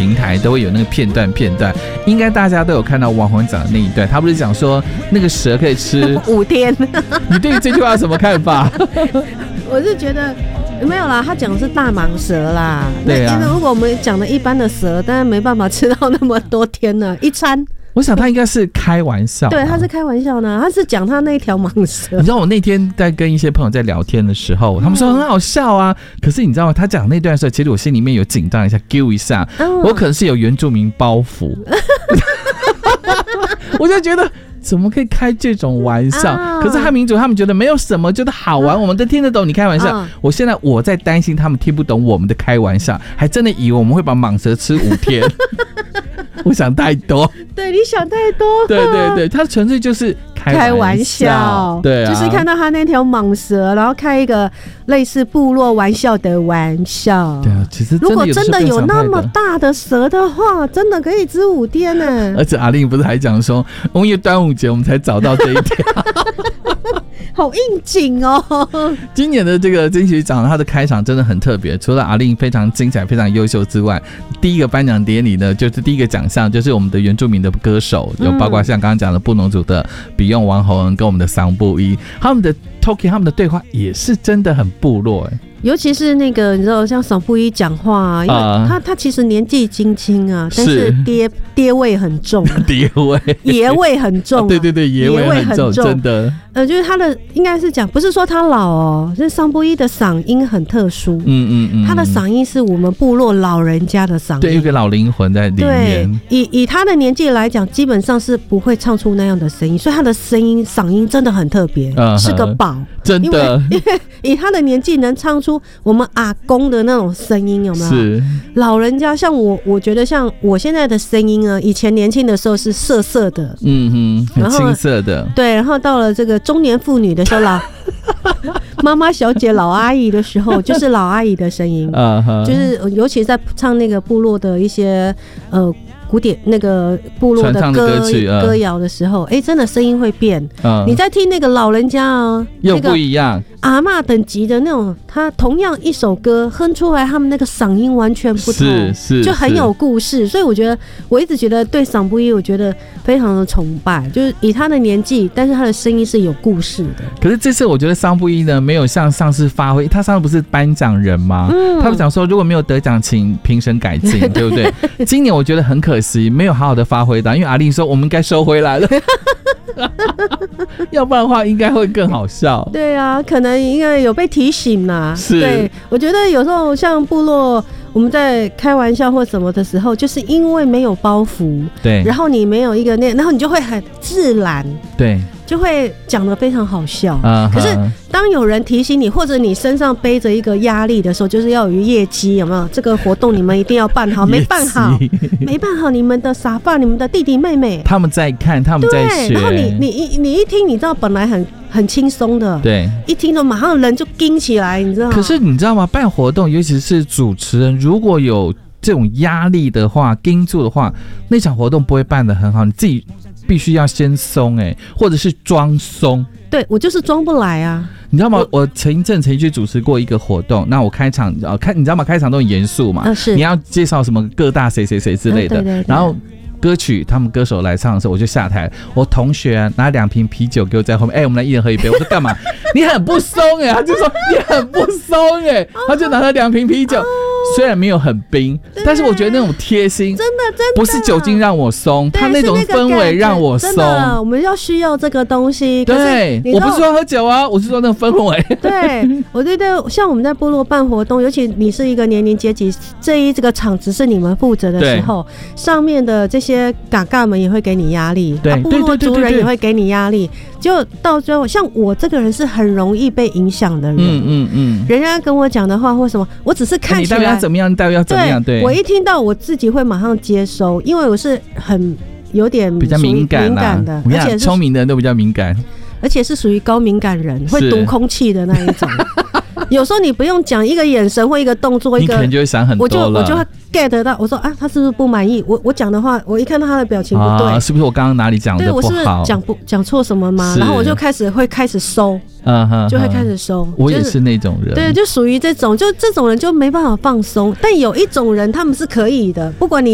平台都会有那个片段，应该大家都有看到王宏讲的那一段，他不是讲说那个蛇可以吃 5天。 你对于这句话有什么看法？ 我是觉得没有啦，他讲的是大蟒蛇啦。 对啊， 如果我们讲的一般的蛇，当然没办法吃到那么多天了，一餐。 我想他应该是开玩笑， 对，他是开玩笑呢，他是讲他那条蟒蛇。 你知道我那天在跟一些朋友在聊天的时候，他们说很好笑啊，可是你知道吗？他讲那段的时候，其实我心里面有紧张一下，丢一下，我可能是有原住民包袱，我就觉得。怎么可以开这种玩笑？可是汉民族他们觉得没有什么，觉得好玩，我们都听得懂你开玩笑。现在我在担心他们听不懂我们的开玩笑，还真的以为我们会把蟒蛇吃5天。我想太多， 对，你想太多。 对，他纯粹就是开玩笑，对啊， 就是看到他那条蟒蛇，然后开一个类似部落玩笑的玩笑。 对啊，其实如果真的有那么大的蛇的话，真的可以吃5天呢。 而且阿令不是还讲说，因为端午节我们才找到这一条。 好应景哦！ 今年的这个金曲奖，它的开场真的很特别。除了阿令非常精彩、非常优秀之外，第一个颁奖典礼呢，就是第一个奖项，就是我们的原住民的歌手，有包括像刚刚讲的布农族的比用王洪恩跟我们的桑布伊，他们的 talking， 他们的对话也是真的很部落尤其是那个你知道像桑布伊讲话啊，因为他其实年纪轻轻啊，但是爹味很重，爷味很重， 对，爷味很重，真的。 就是他的应该是讲，不是说他老哦，是桑布伊的嗓音很特殊，他的嗓音是我们部落老人家的嗓音， 对，有个老灵魂在里面。 对，以他的年纪来讲，基本上是不会唱出那样的声音，所以他的嗓音真的很特别，是个宝， 真的。 因为以他的年纪能唱出我们阿公的那种声音，有没有？是老人家像我觉得像我现在的声音啊，以前年轻的时候是涩涩的， 很青涩的， 对，然后到了这个中年妇女的时候，妈妈小姐、老阿姨的时候，就是老阿姨的声音，就是尤其在唱那个部落的一些古典那个部落的歌谣的时候，真的声音会变。你在听那个老人家又不一样。 阿嬷等级的那种，他同样一首歌哼出来，他们那个嗓音完全不同，就很有故事。所以我觉得，我一直觉得对桑布伊，我觉得非常的崇拜，就是以他的年纪，但是他的声音是有故事的。 可是这次我觉得桑布伊呢，没有像上次发挥，他上次不是颁奖人吗？他们讲说如果没有得奖，请评审改进，对不对？今年我觉得很可惜，没有好好的发挥到，因为阿令说我们该收回来了。要不然的话应该会更好笑。 对啊，可能应该有被提醒啦。 是， 对，我觉得有时候像部落我们在开玩笑或什么的时候，就是因为没有包袱， 对， 然后你没有一个然后你就会很自然， 对， 就会讲得非常好笑。可是当有人提醒你，或者你身上背着一个压力的时候，就是要有业绩，有没有？这个活动你们一定要办好，没办好，你们的傻爸、你们的弟弟妹妹他们在看，他们在学。 然后你一听，你知道本来很轻松的， 对， 一听就马上人就盯起来，你知道吗？ 可是你知道吗？办活动，尤其是主持人，如果有这种压力的话，盯住的话，那场活动不会办得很好。你自己必须要先松或者是装松。 对，我就是装不来啊。 你知道吗？我前一阵曾去主持过一个活动，那我开场你知道吗？开场都很严肃嘛， 是你要介绍什么各大谁谁谁之类的， 对， 然后歌曲他们歌手来唱的时候，我就下台，我同学拿2瓶啤酒给我在后面，我们来一人喝一杯。我说干嘛？你很不松他就说你很不松他就拿了2瓶啤酒。虽然没有很冰，但是我觉得那种贴心，真的不是酒精让我松，他那种氛围让我松。 我们需要这个东西。 对，我不是说喝酒啊，我是说那个氛围。 对，我觉得像我们在部落办活动，尤其你是一个年龄阶级，这个场子是你们负责的时候，上面的这些嘎嘎们也会给你压力， 对， 部落族人也会给你压力。就到最后，像我这个人是很容易被影响的人，人家跟我讲的话或什么，我只是看起来。 要怎么样？要怎么样？对， 我一听到我自己会马上接收，因为我是很有点比较敏感的，而且聪明的人都比较敏感， 而且是属于高敏感人，会读空气的那一种。有时候你不用讲一个眼神或一个动作， 你可能就会想很多了。 我就会 get 到，我说他是不是不满意？我讲的话，我一看到他的表情不对， 是不是我刚刚哪里讲的不好？ 对，我是不是讲错什么吗？然后我就开始收，就会开始收。 我也是那种人， 对，就属于这种，就这种人就没办法放松。但有一种人，他们是可以的，不管你